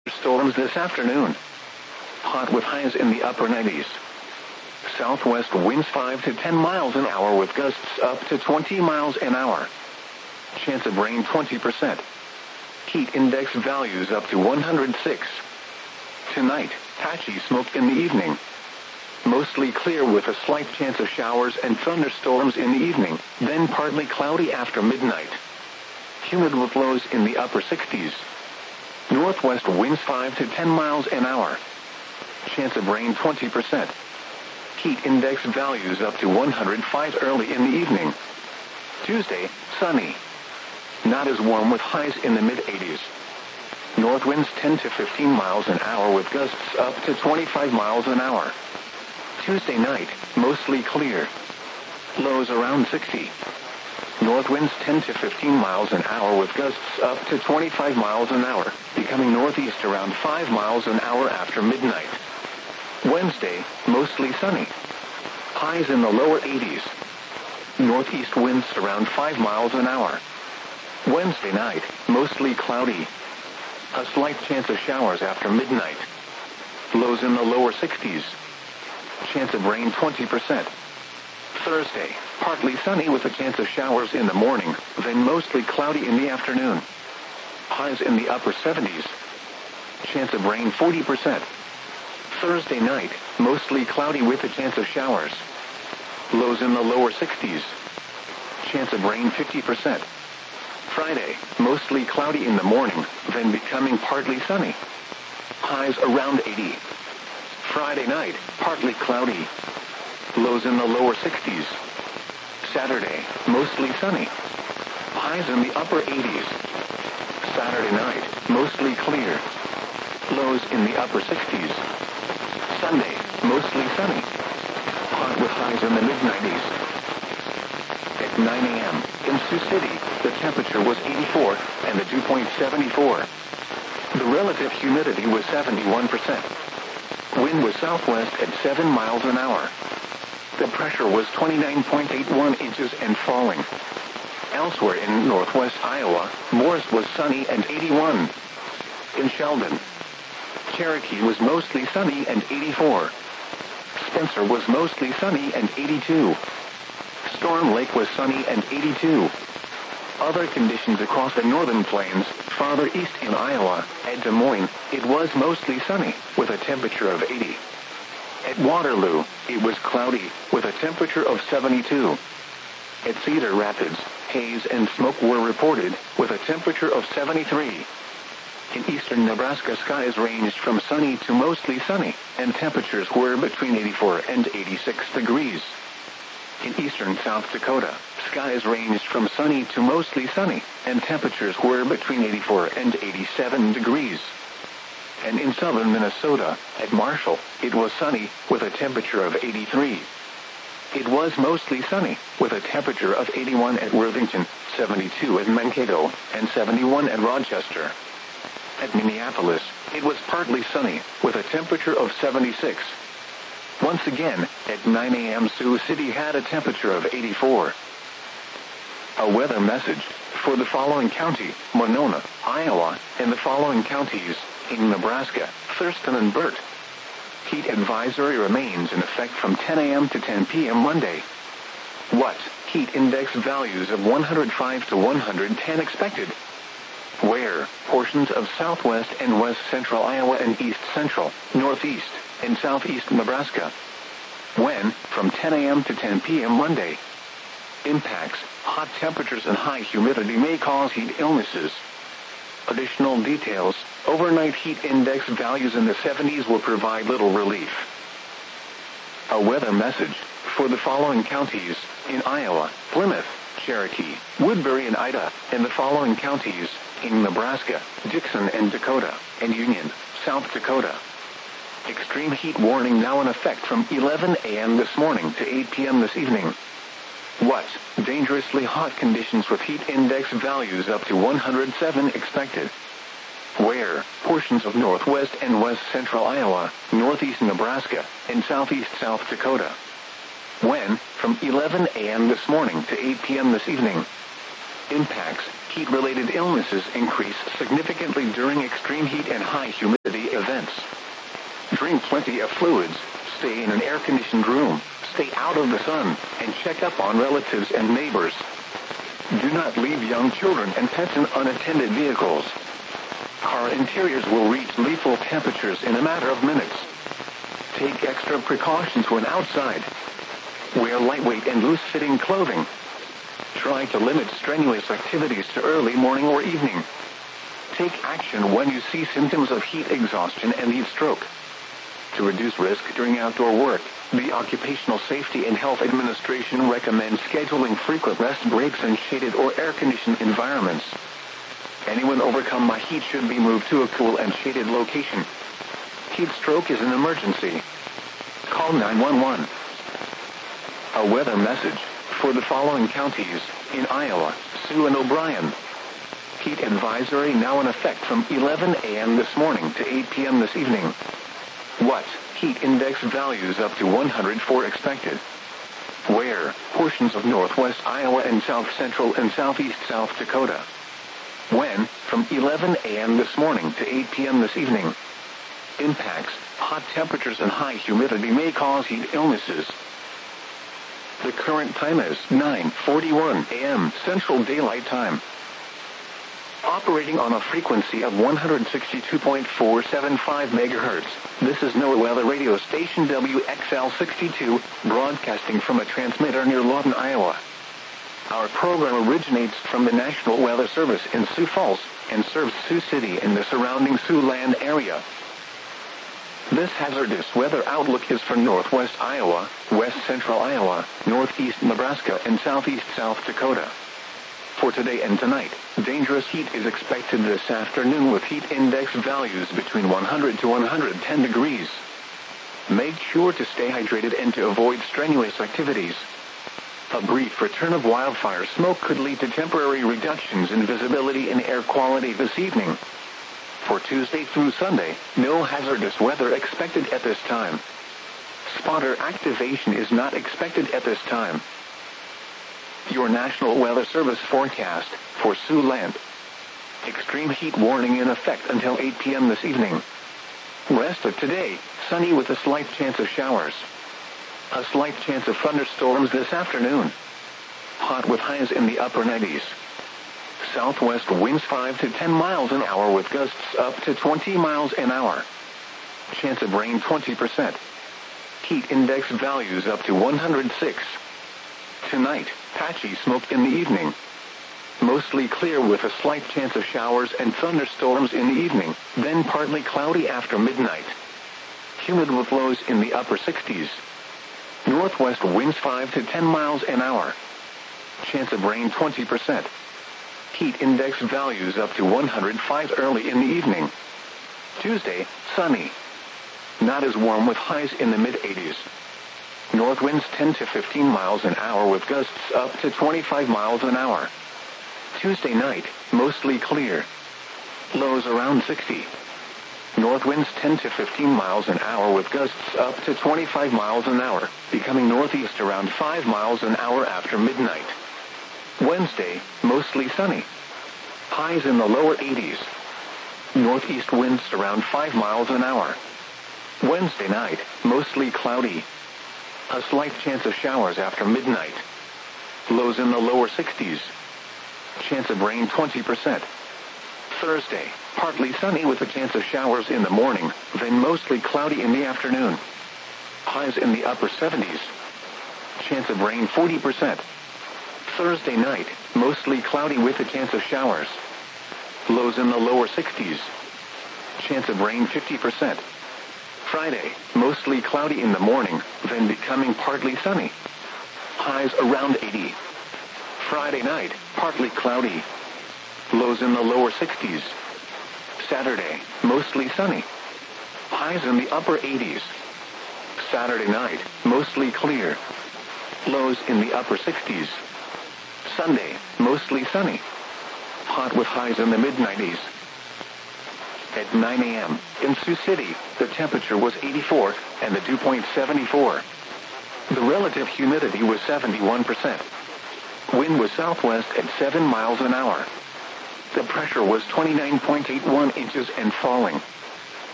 Storms this afternoon. Hot with highs in the upper 90s. Southwest winds 5 to 10 miles an hour with gusts up to 20 miles an hour. Chance of rain 20%. Heat index values up to 106. Tonight, patchy smoke in the evening. Mostly clear with a slight chance of showers and thunderstorms in the evening, then partly cloudy after midnight. Humid with lows in the upper 60s. Northwest winds 5 to 10 miles an hour. Chance of rain 20%. Heat index values up to 105 early in the evening. Tuesday, sunny. Not as warm with highs in the mid-80s. North winds 10 to 15 miles an hour with gusts up to 25 miles an hour. Tuesday night, mostly clear. Lows around 60. North winds 10 to 15 miles an hour with gusts up to 25 miles an hour, becoming northeast around 5 miles an hour after midnight. Wednesday, mostly sunny. Highs in the lower 80s. Northeast winds around 5 miles an hour. Wednesday night, mostly cloudy. A slight chance of showers after midnight. Lows in the lower 60s. Chance of rain 20%. Thursday, partly sunny with a chance of showers in the morning, then mostly cloudy in the afternoon. Highs in the upper 70s. Chance of rain 40%. Thursday night, mostly cloudy with a chance of showers. Lows in the lower 60s. Chance of rain 50%. Friday, mostly cloudy in the morning, then becoming partly sunny. Highs around 80. Friday night, partly cloudy. Lows in the lower 60s. Saturday, mostly sunny. Highs in the upper 80s. Saturday night, mostly clear. Lows in the upper 60s. Sunday, mostly sunny. Hot with highs in the mid-90s. At 9 a.m., in Sioux City, the temperature was 84 and the dew point 74. The relative humidity was 71%. Wind was southwest at 7 miles an hour. The pressure was 29.81 inches and falling. Elsewhere in northwest Iowa, Morris was sunny and 81. In Sheldon, Cherokee was mostly sunny and 84. Spencer was mostly sunny and 82. Storm Lake was sunny and 82. Other conditions across the northern plains, farther east in Iowa, at Des Moines, it was mostly sunny, with a temperature of 80. At Waterloo, it was cloudy, with a temperature of 72. At Cedar Rapids, haze and smoke were reported, with a temperature of 73. In eastern Nebraska, skies ranged from sunny to mostly sunny, and temperatures were between 84 and 86 degrees. In eastern South Dakota, skies ranged from sunny to mostly sunny, and temperatures were between 84 and 87 degrees. And in southern Minnesota, at Marshall, it was sunny, with a temperature of 83. It was mostly sunny, with a temperature of 81 at Worthington, 72 at Mankato, and 71 at Rochester. At Minneapolis, it was partly sunny, with a temperature of 76. Once again, at 9 a.m. Sioux City had a temperature of 84. A weather message for the following county, Monona, Iowa, and the following counties, in Nebraska, Thurston and Burt. Heat advisory remains in effect from 10 a.m. to 10 p.m. Monday. What? Heat index values of 105 to 110 expected. Where? Portions of southwest and west central Iowa and east central, northeast, and southeast Nebraska. When? From 10 a.m. to 10 p.m. Monday. Impacts: hot temperatures and high humidity may cause heat illnesses. Additional details: overnight heat index values in the 70s will provide little relief. A weather message for the following counties, in Iowa, Plymouth, Cherokee, Woodbury and Ida, and the following counties, in Nebraska, Dixon and Dakota, and Union, South Dakota. Extreme heat warning now in effect from 11 a.m. this morning to 8 p.m. this evening. What? Dangerously hot conditions with heat index values up to 107 expected. Where? Portions of northwest and west central Iowa, northeast Nebraska, and southeast South Dakota. When? From 11 a.m. this morning to 8 p.m. this evening. Impacts: heat-related illnesses increase significantly during extreme heat and high humidity. Drink plenty of fluids, stay in an air-conditioned room, stay out of the sun, and check up on relatives and neighbors. Do not leave young children and pets in unattended vehicles. Car interiors will reach lethal temperatures in a matter of minutes. Take extra precautions when outside. Wear lightweight and loose-fitting clothing. Try to limit strenuous activities to early morning or evening. Take action when you see symptoms of heat exhaustion and heat stroke. To reduce risk during outdoor work, the Occupational Safety and Health Administration recommends scheduling frequent rest breaks in shaded or air-conditioned environments. Anyone overcome by heat should be moved to a cool and shaded location. Heat stroke is an emergency. Call 911. A weather message for the following counties in Iowa, Sioux and O'Brien. Heat advisory now in effect from 11 a.m. this morning to 8 p.m. this evening. What? Heat index values up to 104 expected. Where? Portions of northwest Iowa and south central and southeast South Dakota. When? From 11 a.m. this morning to 8 p.m. this evening. Impacts: hot temperatures and high humidity may cause heat illnesses. The current time is 9:41 a.m. Central Daylight Time. Operating on a frequency of 162.475 megahertz, this is NOAA Weather Radio Station WXL62, broadcasting from a transmitter near Lawton, Iowa. Our program originates from the National Weather Service in Sioux Falls and serves Sioux City and the surrounding Siouxland area. This hazardous weather outlook is for northwest Iowa, west central Iowa, northeast Nebraska, and southeast South Dakota. For today and tonight, dangerous heat is expected this afternoon with heat index values between 100 to 110 degrees. Make sure to stay hydrated and to avoid strenuous activities. A brief return of wildfire smoke could lead to temporary reductions in visibility and air quality this evening. For Tuesday through Sunday, no hazardous weather expected at this time. Spotter activation is not expected at this time. Your National Weather Service forecast for Siouxland. Extreme heat warning in effect until 8 p.m. this evening. Rest of today, sunny with a slight chance of showers. A slight chance of thunderstorms this afternoon. Hot with highs in the upper 90s. Southwest winds 5 to 10 miles an hour with gusts up to 20 miles an hour. Chance of rain 20%. Heat index values up to 106. Tonight, patchy smoke in the evening. Mostly clear with a slight chance of showers and thunderstorms in the evening, then partly cloudy after midnight. Humid with lows in the upper 60s. Northwest winds 5 to 10 miles an hour. Chance of rain 20%. Heat index values up to 105 early in the evening. Tuesday, sunny. Not as warm with highs in the mid-80s. North winds 10 to 15 miles an hour with gusts up to 25 miles an hour. Tuesday night, mostly clear. Lows around 60. North winds 10 to 15 miles an hour with gusts up to 25 miles an hour, becoming northeast around 5 miles an hour after midnight. Wednesday, mostly sunny. Highs in the lower 80s. Northeast winds around 5 miles an hour. Wednesday night, mostly cloudy. A slight chance of showers after midnight. Lows in the lower 60s. Chance of rain 20%. Thursday, partly sunny with a chance of showers in the morning, then mostly cloudy in the afternoon. Highs in the upper 70s. Chance of rain 40%. Thursday night, mostly cloudy with a chance of showers. Lows in the lower 60s. Chance of rain 50%. Friday, mostly cloudy in the morning, then becoming partly sunny. Highs around 80. Friday night, partly cloudy. Lows in the lower 60s. Saturday, mostly sunny. Highs in the upper 80s. Saturday night, mostly clear. Lows in the upper 60s. Sunday, mostly sunny. Hot with highs in the mid-90s. At 9 a.m., in Sioux City, the temperature was 84, and the dew point 74. The relative humidity was 71%. Wind was southwest at 7 miles an hour. The pressure was 29.81 inches and falling.